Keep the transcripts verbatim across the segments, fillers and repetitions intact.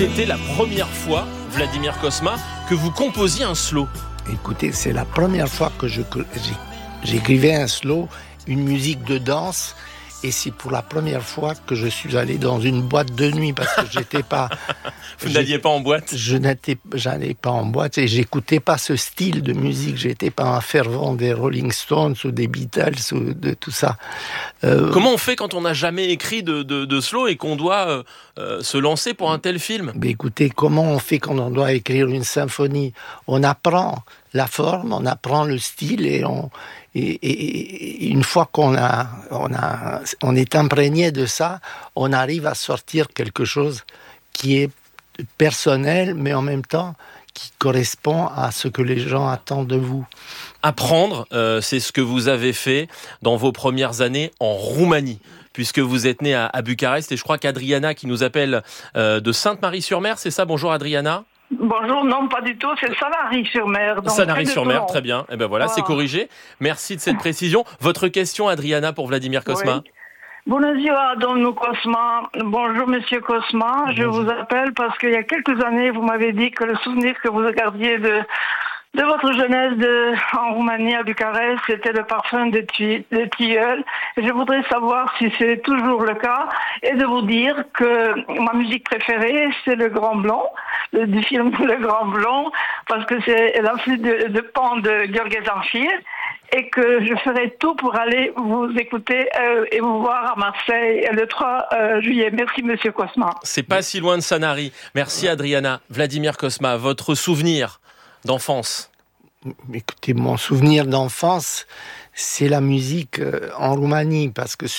c'était la première fois, Vladimir Cosma, que vous composiez un slow? Écoutez, c'est la première fois que je, j'écrivais un slow, une musique de danse, et c'est pour la première fois que je suis allé dans une boîte de nuit, parce que j'étais pas... Vous n'alliez pas en boîte? Je n'étais j'allais pas en boîte, et j'écoutais pas ce style de musique, j'étais pas un fervent des Rolling Stones, ou des Beatles, ou de tout ça. Euh... Comment on fait quand on n'a jamais écrit de, de, de slow, et qu'on doit euh, euh, se lancer pour un tel film? Mais écoutez, comment on fait quand on doit écrire une symphonie? On apprend la forme, on apprend le style, et on... Et, et, et une fois qu'on a, on a, on est imprégné de ça, on arrive à sortir quelque chose qui est personnel, mais en même temps qui correspond à ce que les gens attendent de vous. Apprendre, euh, c'est ce que vous avez fait dans vos premières années en Roumanie, puisque vous êtes né à, à Bucarest, et je crois qu'Adriana qui nous appelle euh, de Sainte-Marie-sur-Mer, c'est ça? Bonjour Adriana. Bonjour, non, pas du tout, c'est Sanary-sur-Mer. Sanary-sur-Mer, très bien. Eh ben voilà, voilà, c'est corrigé. Merci de cette précision. Votre question, Adriana, pour Vladimir Cosma? Oui. Bună ziua, domnul Cosma. Bonjour, monsieur Cosma. Bonjour. Je vous appelle parce qu'il y a quelques années, vous m'avez dit que le souvenir que vous gardiez de, de votre jeunesse de, en Roumanie, à Bucarest, c'était le parfum des, tue, des tilleuls. Et je voudrais savoir si c'est toujours le cas et de vous dire que ma musique préférée, c'est Le Grand Blond, le, du film Le Grand Blond, parce que c'est la flûte de, de Pan de Gheorghe Zanfir, et que je ferai tout pour aller vous écouter euh, et vous voir à Marseille le trois juillet. Merci, monsieur Cosma. C'est pas si loin de Sanary. Merci, Adriana. Vladimir Cosma, votre souvenir d'enfance? Écoutez, mon souvenir d'enfance, c'est la musique en Roumanie, parce que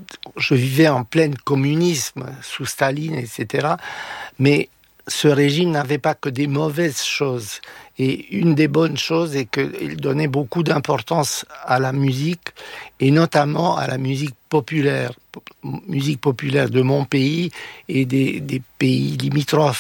je vivais en plein communisme, sous Staline, et cetera. Mais ce régime n'avait pas que des mauvaises choses. Et une des bonnes choses est qu'il donnait beaucoup d'importance à la musique, et notamment à la musique populaire, musique populaire de mon pays et des, des pays limitrophes.